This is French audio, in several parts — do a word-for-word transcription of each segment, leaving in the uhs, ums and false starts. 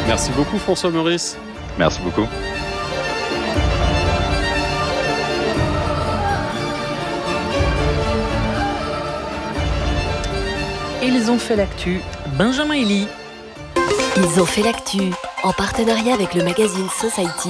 Merci beaucoup François Meurice. Merci beaucoup. Ils ont fait l'actu. Benjamin Elie. Ils ont fait l'actu en partenariat avec le magazine Society.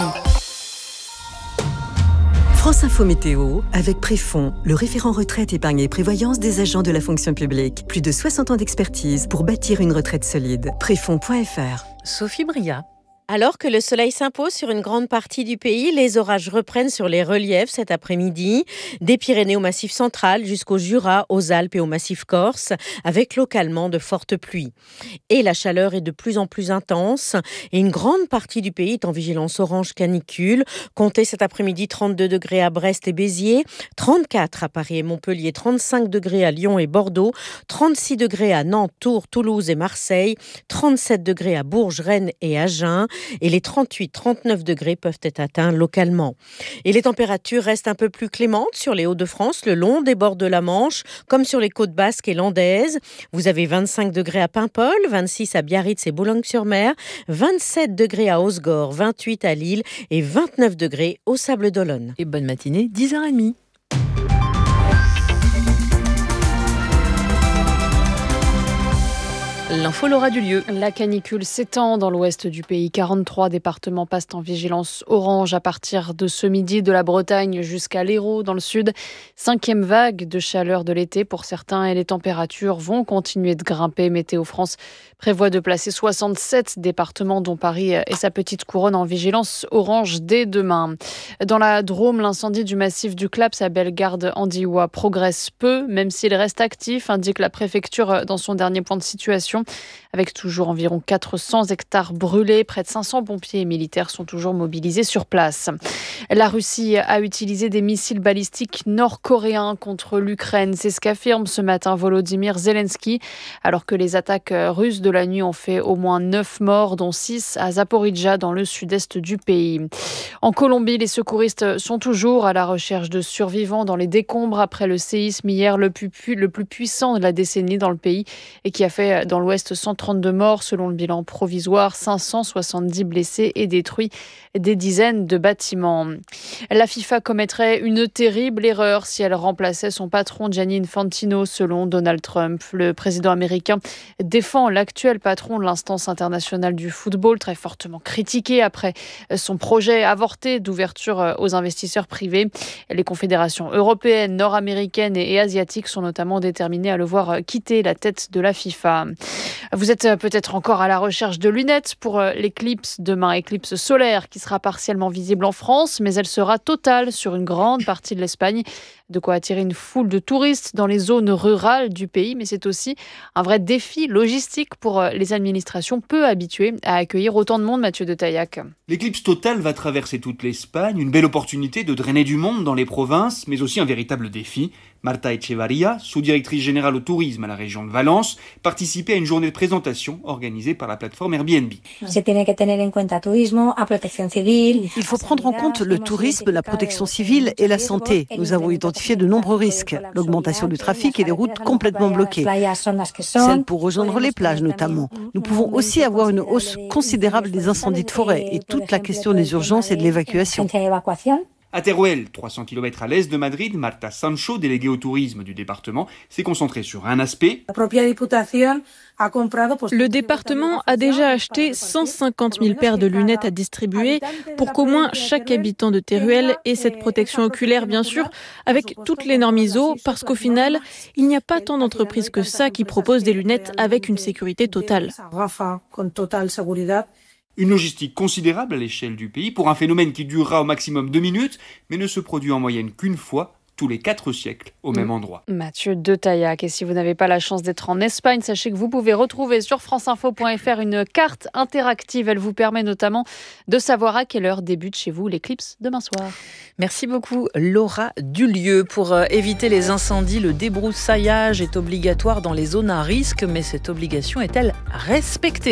France Info Météo avec Préfond, le référent retraite, épargne et prévoyance des agents de la fonction publique. Plus de soixante ans d'expertise pour bâtir une retraite solide. Préfond point f r. Sophie Bria. Alors que le soleil s'impose sur une grande partie du pays, les orages reprennent sur les reliefs cet après-midi, des Pyrénées au Massif central jusqu'au Jura, aux Alpes et au Massif corse, avec localement de fortes pluies. Et la chaleur est de plus en plus intense et une grande partie du pays est en vigilance orange canicule. Comptez cet après-midi trente-deux degrés à Brest et Béziers, trente-quatre à Paris et Montpellier, trente-cinq degrés à Lyon et Bordeaux, trente-six degrés à Nantes, Tours, Toulouse et Marseille, trente-sept degrés à Bourges, Rennes et Agen. Et les trente-huit à trente-neuf degrés peuvent être atteints localement. Et les températures restent un peu plus clémentes sur les Hauts-de-France, le long des bords de la Manche, comme sur les côtes basques et landaises. Vous avez vingt-cinq degrés à Paimpol, vingt-six à Biarritz et Boulogne-sur-Mer, vingt-sept degrés à Osgore, vingt-huit à Lille et vingt-neuf degrés au Sables-d'Olonne. Et bonne matinée, dix heures trente. L'info Laura Dulieu. La canicule s'étend dans l'ouest du pays. quarante-trois départements passent en vigilance orange à partir de ce midi, de la Bretagne jusqu'à l'Hérault dans le sud. Cinquième vague de chaleur de l'été pour certains et les températures vont continuer de grimper. Météo France prévoit de placer soixante-sept départements, dont Paris et sa petite couronne, en vigilance orange dès demain. Dans la Drôme, l'incendie du massif du Claps à Bellegarde-Andillac progresse peu, même s'il reste actif, indique la préfecture dans son dernier point de situation. Avec toujours environ quatre cents hectares brûlés, près de cinq cents pompiers et militaires sont toujours mobilisés sur place. La Russie a utilisé des missiles balistiques nord-coréens contre l'Ukraine. C'est ce qu'affirme ce matin Volodymyr Zelensky, alors que les attaques russes de la nuit ont fait au moins neuf morts, dont six à Zaporijjia, dans le sud-est du pays. En Colombie, les secouristes sont toujours à la recherche de survivants dans les décombres après le séisme hier, le plus, pu- le plus puissant de la décennie dans le pays et qui a fait dans l'ouest cent trente-deux morts selon le bilan provisoire, cinq cent soixante-dix blessés et détruit des dizaines de bâtiments. La FIFA commettrait une terrible erreur si elle remplaçait son patron Gianni Infantino selon Donald Trump. Le président américain défend l'actuel patron de l'instance internationale du football, très fortement critiqué après son projet avorté d'ouverture aux investisseurs privés. Les confédérations européennes, nord-américaines et asiatiques sont notamment déterminées à le voir quitter la tête de la FIFA. Vous êtes peut-être encore à la recherche de lunettes pour l'éclipse demain, éclipse solaire qui sera partiellement visible en France, mais elle sera totale sur une grande partie de l'Espagne. De quoi attirer une foule de touristes dans les zones rurales du pays, mais c'est aussi un vrai défi logistique pour les administrations peu habituées à accueillir autant de monde. Mathieu de Taillac. L'éclipse totale va traverser toute l'Espagne, une belle opportunité de drainer du monde dans les provinces, mais aussi un véritable défi. Marta Echevarria, sous-directrice générale au tourisme à la région de Valence, participait à une journée de présentation organisée par la plateforme Airbnb. Il faut prendre en compte le tourisme, la protection civile et la santé. Nous avons identifié de nombreux risques, l'augmentation du trafic et des routes complètement bloquées, celles pour rejoindre les plages notamment. Nous pouvons aussi avoir une hausse considérable des incendies de forêt et toute la question des urgences et de l'évacuation. À Teruel, trois cents kilomètres à l'est de Madrid, Marta Sancho, déléguée au tourisme du département, s'est concentrée sur un aspect. Le département a déjà acheté cent cinquante mille paires de lunettes à distribuer pour qu'au moins chaque habitant de Teruel ait cette protection oculaire, bien sûr, avec toutes les normes I S O, parce qu'au final, il n'y a pas tant d'entreprises que ça qui proposent des lunettes avec une sécurité totale. Une logistique considérable à l'échelle du pays pour un phénomène qui durera au maximum deux minutes, mais ne se produit en moyenne qu'une fois tous les quatre siècles au même endroit. Mathieu de Taillac. Et si vous n'avez pas la chance d'être en Espagne, sachez que vous pouvez retrouver sur franceinfo point f r une carte interactive. Elle vous permet notamment de savoir à quelle heure débute chez vous l'éclipse demain soir. Merci beaucoup Laura Dulieu. Pour éviter les incendies, le débroussaillage est obligatoire dans les zones à risque, mais cette obligation est-elle respectée ?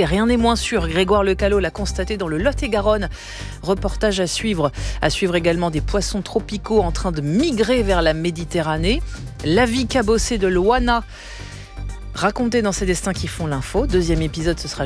Rien n'est moins sûr. Grégoire Lecallot l'a constaté dans le Lot-et-Garonne. Reportage à suivre. À suivre également des poissons tropicaux en train de migrer vers la Méditerranée. La vie cabossée de Loana, racontée dans ces destins qui font l'info. Deuxième épisode, ce sera